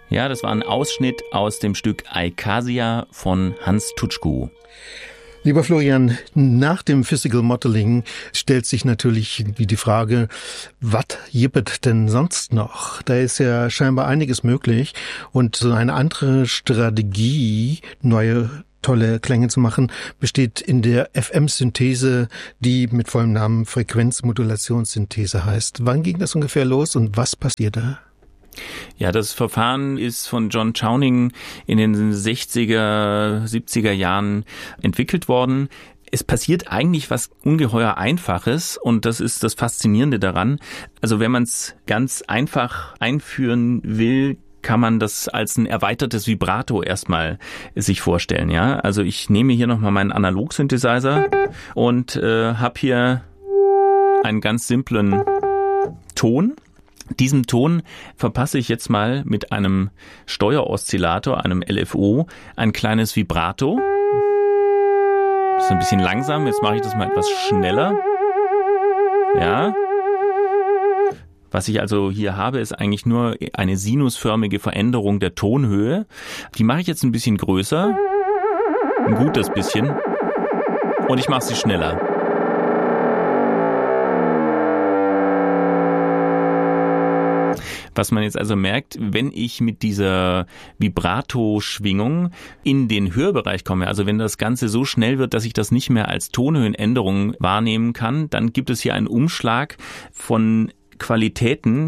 Ja, das war ein Ausschnitt aus dem Stück Aikasia von Hans Tutschku. Lieber Florian, nach dem Physical Modeling stellt sich natürlich die Frage, was gibt denn sonst noch? Da ist ja scheinbar einiges möglich und so eine andere Strategie, neue tolle Klänge zu machen, besteht in der FM-Synthese, die mit vollem Namen Frequenzmodulationssynthese heißt. Wann ging das ungefähr los und was passiert da? Ja, das Verfahren ist von John Chowning in den 60er, 70er Jahren entwickelt worden. Es passiert eigentlich was ungeheuer Einfaches und das ist das Faszinierende daran. Also wenn man es ganz einfach einführen will, kann man das als ein erweitertes Vibrato erstmal sich vorstellen. Ja, also ich nehme hier nochmal meinen Analog-Synthesizer und habe hier einen ganz simplen Ton. Diesem Ton verpasse ich jetzt mal mit einem Steueroszillator, einem LFO, ein kleines Vibrato. Das ist ein bisschen langsam, jetzt mache ich das mal etwas schneller. Ja. Was ich also hier habe, ist eigentlich nur eine sinusförmige Veränderung der Tonhöhe. Die mache ich jetzt ein bisschen größer, ein gutes bisschen, und ich mache sie schneller. Was man jetzt also merkt, wenn ich mit dieser Vibrato-Schwingung in den Hörbereich komme, also wenn das Ganze so schnell wird, dass ich das nicht mehr als Tonhöhenänderung wahrnehmen kann, dann gibt es hier einen Umschlag von Qualitäten.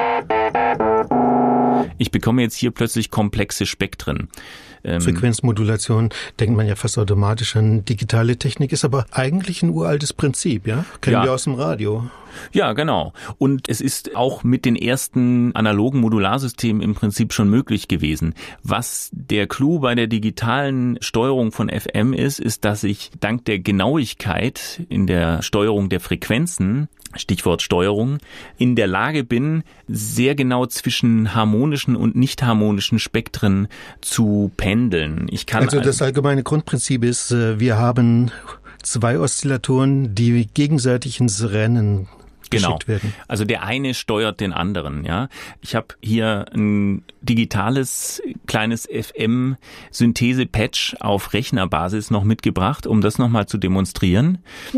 Ich bekomme jetzt hier plötzlich komplexe Spektren. Frequenzmodulation denkt man ja fast automatisch an digitale Technik, ist aber eigentlich ein uraltes Prinzip, ja? Kennen wir aus dem Radio. Ja, genau. Und es ist auch mit den ersten analogen Modularsystemen im Prinzip schon möglich gewesen. Was der Clou bei der digitalen Steuerung von FM ist, dass ich dank der Genauigkeit in der Steuerung der Frequenzen, Stichwort Steuerung, in der Lage bin, sehr genau zwischen harmonischen und nicht harmonischen Spektren zu pendeln. Also das allgemeine Grundprinzip ist, wir haben zwei Oszillatoren, die gegenseitig ins Rennen geschickt werden. Also der eine steuert den anderen, ja. Ich habe hier ein digitales kleines FM-Synthese-Patch auf Rechnerbasis noch mitgebracht, um das nochmal zu demonstrieren.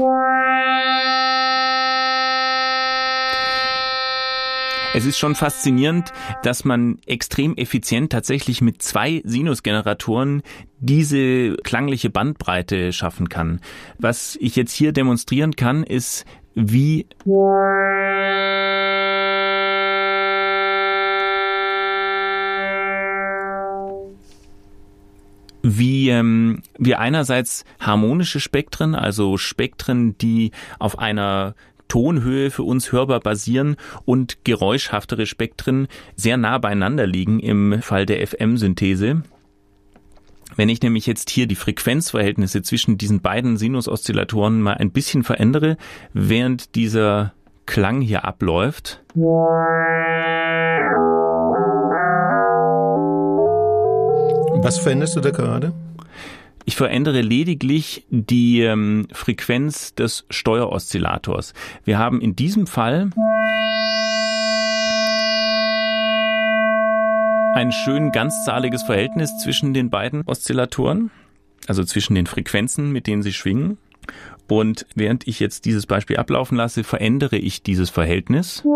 Es ist schon faszinierend, dass man extrem effizient tatsächlich mit 2 Sinusgeneratoren diese klangliche Bandbreite schaffen kann. Was ich jetzt hier demonstrieren kann, ist, wie wir einerseits harmonische Spektren, also Spektren, die auf einer Tonhöhe für uns hörbar basieren, und geräuschhaftere Spektren sehr nah beieinander liegen im Fall der FM-Synthese. Wenn ich nämlich jetzt hier die Frequenzverhältnisse zwischen diesen beiden Sinusoszillatoren mal ein bisschen verändere, während dieser Klang hier abläuft, was veränderst du da gerade? Ich verändere lediglich die Frequenz des Steueroszillators. Wir haben in diesem Fall ein schön ganzzahliges Verhältnis zwischen den beiden Oszillatoren, also zwischen den Frequenzen, mit denen sie schwingen. Und während ich jetzt dieses Beispiel ablaufen lasse, verändere ich dieses Verhältnis.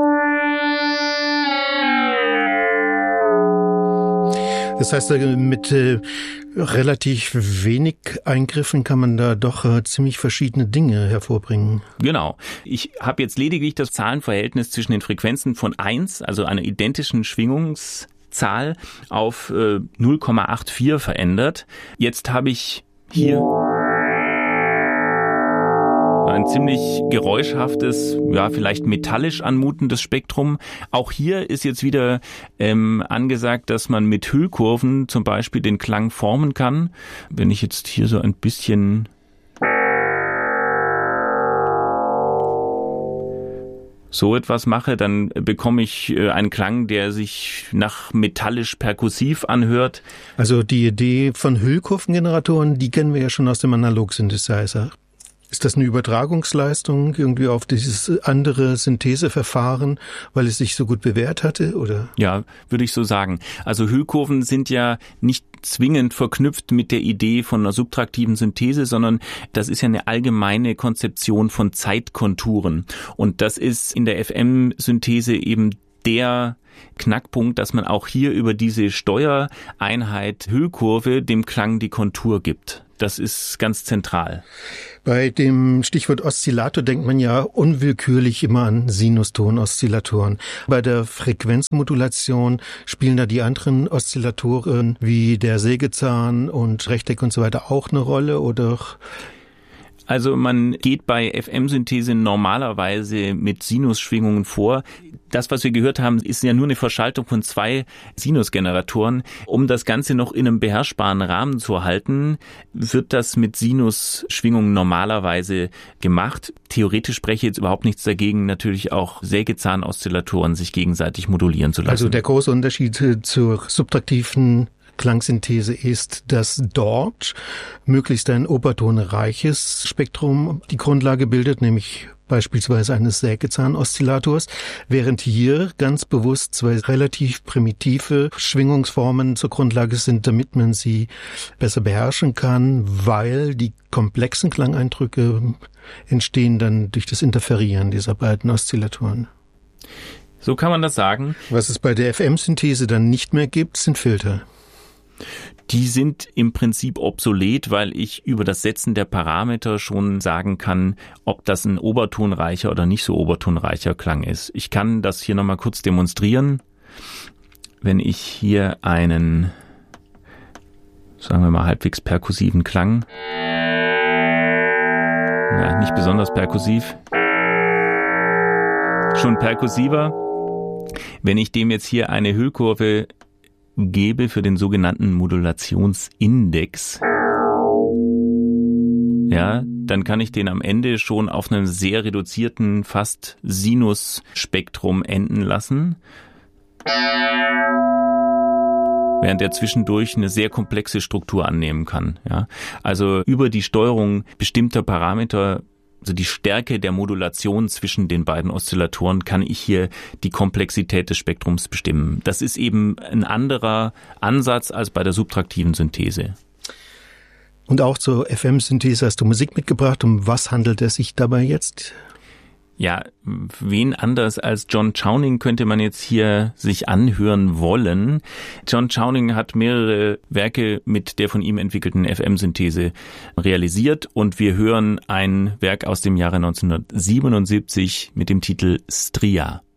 Das heißt, mit relativ wenig Eingriffen kann man da doch ziemlich verschiedene Dinge hervorbringen. Genau. Ich habe jetzt lediglich das Zahlenverhältnis zwischen den Frequenzen von 1, also einer identischen Schwingungszahl, auf 0,84 verändert. Jetzt habe ich hier ein ziemlich geräuschhaftes, ja, vielleicht metallisch anmutendes Spektrum. Auch hier ist jetzt wieder angesagt, dass man mit Hüllkurven zum Beispiel den Klang formen kann. Wenn ich jetzt hier so ein bisschen so etwas mache, dann bekomme ich einen Klang, der sich nach metallisch-perkussiv anhört. Also die Idee von Hüllkurvengeneratoren, die kennen wir ja schon aus dem Analog-Synthesizer. Ist das eine Übertragungsleistung irgendwie auf dieses andere Syntheseverfahren, weil es sich so gut bewährt hatte, oder? Ja, würde ich so sagen. Also Hüllkurven sind ja nicht zwingend verknüpft mit der Idee von einer subtraktiven Synthese, sondern das ist ja eine allgemeine Konzeption von Zeitkonturen. Und das ist in der FM-Synthese eben der Knackpunkt, dass man auch hier über diese Steuereinheit Hüllkurve dem Klang die Kontur gibt. Das ist ganz zentral. Bei dem Stichwort Oszillator denkt man ja unwillkürlich immer an Sinuston-Oszillatoren. Bei der Frequenzmodulation spielen da die anderen Oszillatoren wie der Sägezahn und Rechteck und so weiter auch eine Rolle, oder? Also man geht bei FM-Synthese normalerweise mit Sinusschwingungen vor. Das, was wir gehört haben, ist ja nur eine Verschaltung von 2 Sinusgeneratoren. Um das Ganze noch in einem beherrschbaren Rahmen zu halten, wird das mit Sinusschwingungen normalerweise gemacht. Theoretisch spreche jetzt überhaupt nichts dagegen, natürlich auch Sägezahn-Oszillatoren sich gegenseitig modulieren zu lassen. Also der große Unterschied zur subtraktiven Klangsynthese ist, dass dort möglichst ein obertonreiches Spektrum die Grundlage bildet, nämlich beispielsweise eines Sägezahn-Oszillators, während hier ganz bewusst 2 relativ primitive Schwingungsformen zur Grundlage sind, damit man sie besser beherrschen kann, weil die komplexen Klangeindrücke entstehen dann durch das Interferieren dieser beiden Oszillatoren. So kann man das sagen. Was es bei der FM-Synthese dann nicht mehr gibt, sind Filter. Die sind im Prinzip obsolet, weil ich über das Setzen der Parameter schon sagen kann, ob das ein obertonreicher oder nicht so obertonreicher Klang ist. Ich kann das hier nochmal kurz demonstrieren. Wenn ich hier einen, sagen wir mal, halbwegs perkussiven Klang, ja, nicht besonders perkussiv, schon perkussiver, wenn ich dem jetzt hier eine Hüllkurve gebe für den sogenannten Modulationsindex, ja, dann kann ich den am Ende schon auf einem sehr reduzierten, fast Sinusspektrum enden lassen, während er zwischendurch eine sehr komplexe Struktur annehmen kann. Ja, also über die Steuerung bestimmter Parameter, also die Stärke der Modulation zwischen den beiden Oszillatoren, kann ich hier die Komplexität des Spektrums bestimmen. Das ist eben ein anderer Ansatz als bei der subtraktiven Synthese. Und auch zur FM-Synthese hast du Musik mitgebracht. Um was handelt es sich dabei jetzt? Ja, wen anders als John Chowning könnte man jetzt hier sich anhören wollen. John Chowning hat mehrere Werke mit der von ihm entwickelten FM-Synthese realisiert und wir hören ein Werk aus dem Jahre 1977 mit dem Titel Stria.